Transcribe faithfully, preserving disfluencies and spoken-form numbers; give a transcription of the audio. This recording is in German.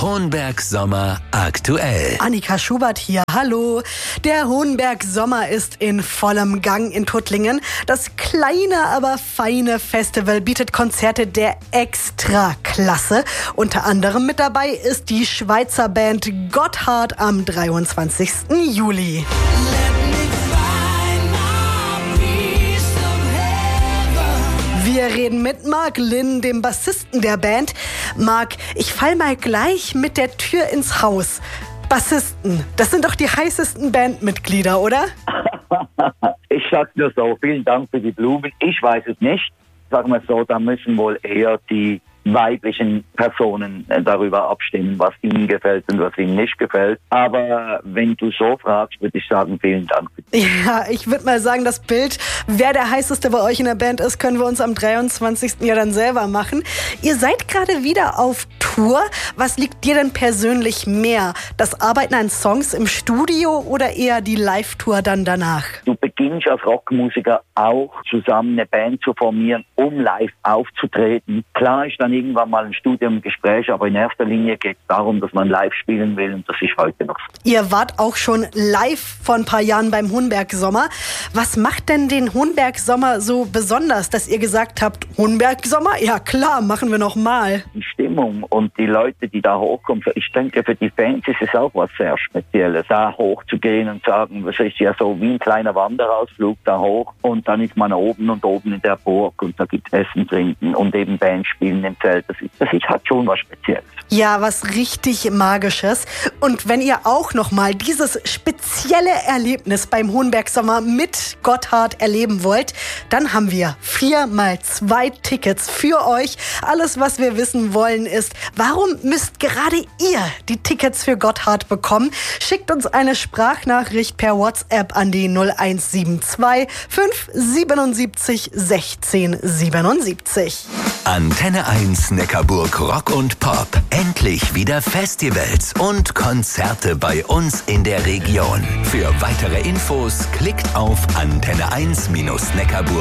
Hohenberg Sommer aktuell. Annika Schubert hier, hallo. Der Hohenberg Sommer ist in vollem Gang in Tuttlingen. Das kleine, aber feine Festival bietet Konzerte der Extraklasse. Unter anderem mit dabei ist die Schweizer Band Gotthard am dreiundzwanzigsten Juli. Wir reden mit Mark Lynn, dem Bassisten der Band. Mark, ich fall mal gleich mit der Tür ins Haus. Bassisten, das sind doch die heißesten Bandmitglieder, oder? Ich sag's nur so, vielen Dank für die Blumen. Ich weiß es nicht. Sagen wir so, da müssen wohl eher die weiblichen Personen darüber abstimmen, was ihnen gefällt und was ihnen nicht gefällt. Aber wenn du so fragst, würde ich sagen, vielen Dank. Ja, ich würde mal sagen, das Bild, wer der heißeste bei euch in der Band ist, können wir uns am dreiundzwanzigsten ja dann selber machen. Ihr seid gerade wieder auf Tour. Was liegt dir denn persönlich mehr? Das Arbeiten an Songs im Studio oder eher die Live-Tour dann danach? Du beginnst als Rockmusiker auch zusammen eine Band zu formieren, um live aufzutreten. Klar ist dann irgendwann mal ein Studiumgespräch, aber in erster Linie geht es darum, dass man live spielen will und das ist heute noch so. Ihr wart auch schon live vor ein paar Jahren beim Hohenberg Sommer. Was macht denn den Hohenberg Sommer so besonders, dass ihr gesagt habt, Hohenberg Sommer? Ja klar, machen wir noch mal. Die Stimmung und die Leute, die da hochkommen, ich denke, für die Fans ist es auch was sehr Spezielles, da hochzugehen und sagen, das ist ja so wie ein kleiner Wanderausflug da hoch und dann ist man oben und oben in der Burg und da gibt es Essen, Trinken und eben Band spielen im Feld. Das ist, das ist halt schon was Spezielles. Ja, was richtig Magisches. Und wenn ihr auch noch mal dieses spezielle Erlebnis beim Hohenberg Sommer mit Gotthard erleben wollt, dann haben wir vier mal zwei Tickets für euch. Alles, was wir wissen wollen, ist, warum müsst gerade ihr die Tickets für Gotthard bekommen? Schickt uns eine Sprachnachricht per WhatsApp an die null eins sieben zwei fünf siebenundsiebzig sechzehn siebenundsiebzig. Antenne eins Neckarburg Rock und Pop. Endlich wieder Festivals und Konzerte bei uns in der Region. Für weitere Infos klickt auf antenne eins Neckarburg.